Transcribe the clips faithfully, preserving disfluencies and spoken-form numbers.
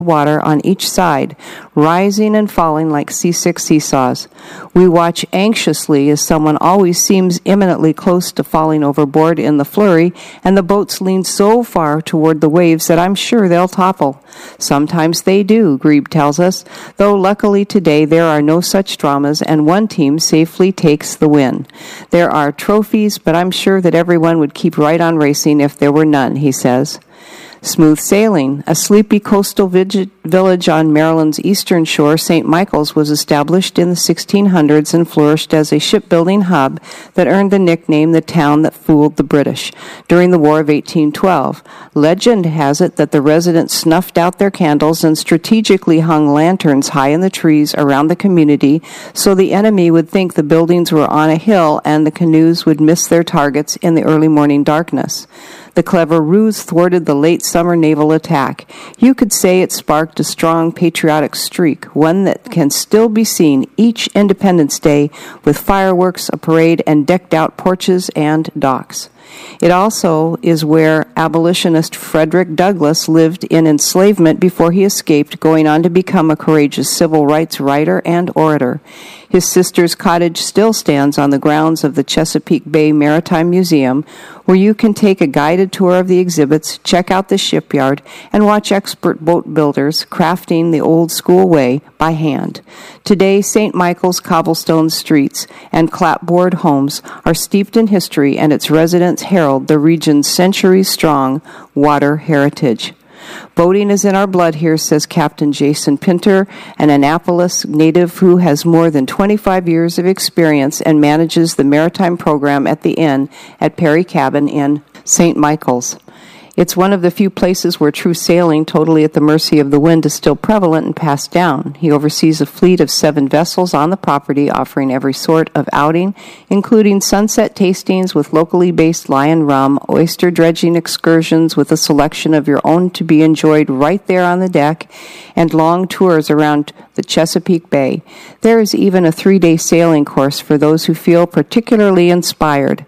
water on each side, rising and falling like seasick seesaws. We watch anxiously as someone always seems imminently close to falling overboard in the flurry, and the boats lean so far toward the waves that I'm sure they'll topple. Sometimes they do, Grebe tells us, though luckily today there are no such dramas, and one team safely takes the win. There are trophies, but I'm sure that everyone would keep right on racing if there were none, he says. Smooth sailing. A sleepy coastal village on Maryland's eastern shore, Saint Michael's was established in the sixteen hundreds and flourished as a shipbuilding hub that earned the nickname the town that fooled the British during the War of eighteen twelve. Legend has it that the residents snuffed out their candles and strategically hung lanterns high in the trees around the community so the enemy would think the buildings were on a hill and the canoes would miss their targets in the early morning darkness. The clever ruse thwarted the late summer naval attack. You could say it sparked a strong patriotic streak, one that can still be seen each Independence Day with fireworks, a parade, and decked-out porches and docks. It also is where abolitionist Frederick Douglass lived in enslavement before he escaped, going on to become a courageous civil rights writer and orator. His sister's cottage still stands on the grounds of the Chesapeake Bay Maritime Museum, where you can take a guided tour of the exhibits, check out the shipyard, and watch expert boat builders crafting the old-school way by hand. Today, Saint Michael's cobblestone streets and clapboard homes are steeped in history, and its residents herald the region's centuries-strong water heritage. Boating is in our blood here, says Captain Jason Pinter, an Annapolis native who has more than twenty-five years of experience and manages the maritime program at the inn at Perry Cabin in Saint Michael's. It's one of the few places where true sailing, totally at the mercy of the wind, is still prevalent and passed down. He oversees a fleet of seven vessels on the property, offering every sort of outing, including sunset tastings with locally based lion rum, oyster dredging excursions with a selection of your own to be enjoyed right there on the deck, and long tours around the Chesapeake Bay. There is even a three-day sailing course for those who feel particularly inspired.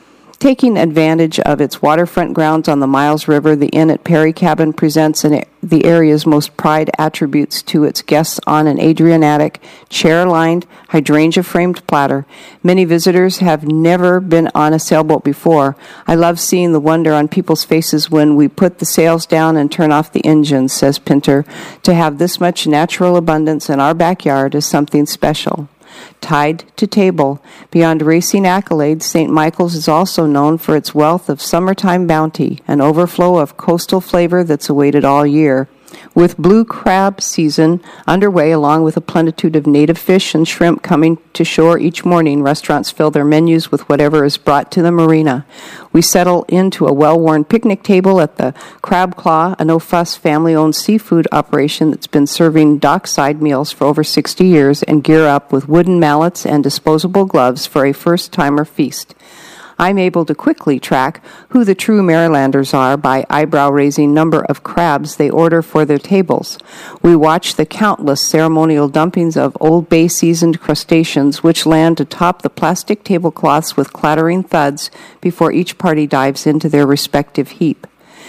Taking advantage of its waterfront grounds on the Miles River, the Inn at Perry Cabin presents an, the area's most prized attributes to its guests on an Adriatic, chair-lined, hydrangea-framed platter. Many visitors have never been on a sailboat before. I love seeing the wonder on people's faces when we put the sails down and turn off the engines, says Pinter. To have this much natural abundance in our backyard is something special. Tied to table. Beyond racing accolades, Saint Michael's is also known for its wealth of summertime bounty, an overflow of coastal flavor that's awaited all year. With blue crab season underway, along with a plenitude of native fish and shrimp coming to shore each morning, restaurants fill their menus with whatever is brought to the marina. We settle into a well-worn picnic table at the Crab Claw, a no-fuss family-owned seafood operation that's been serving dockside meals for over sixty years, and gear up with wooden mallets and disposable gloves for a first-timer feast. I'm able to quickly track who the true Marylanders are by eyebrow-raising number of crabs they order for their tables. We watch the countless ceremonial dumpings of Old Bay seasoned crustaceans which land atop the plastic tablecloths with clattering thuds before each party dives into their respective heap.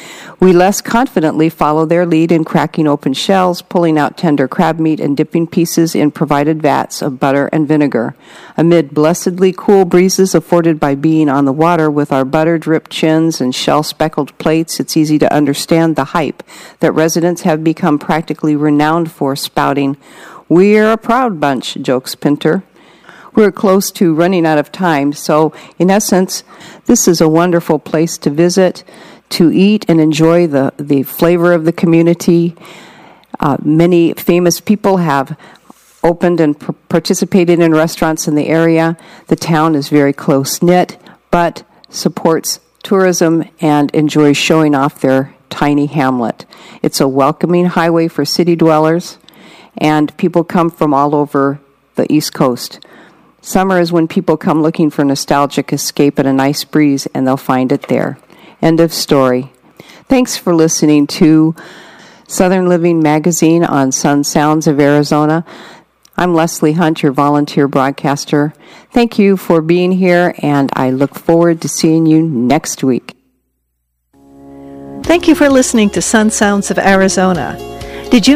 We less confidently follow their lead in cracking open shells, pulling out tender crab meat, and dipping pieces in provided vats of butter and vinegar. Amid blessedly cool breezes afforded by being on the water with our butter-dripped chins and shell-speckled plates, it's easy to understand the hype that residents have become practically renowned for spouting. "We're a proud bunch," jokes Pinter. We're close to running out of time, so in essence, this is a wonderful place to visit, to eat and enjoy the, the flavor of the community. Uh, many famous people have opened and pr- participated in restaurants in the area. The town is very close-knit, but supports tourism and enjoys showing off their tiny hamlet. It's a welcoming highway for city dwellers, and people come from all over the East Coast. Summer is when people come looking for nostalgic escape and a nice breeze, and they'll find it there. End of story. Thanks for listening to Southern Living Magazine on Sun Sounds of Arizona. I'm Leslie Hunt, your volunteer broadcaster. Thank you for being here, and I look forward to seeing you next week. Thank you for listening to Sun Sounds of Arizona. Did you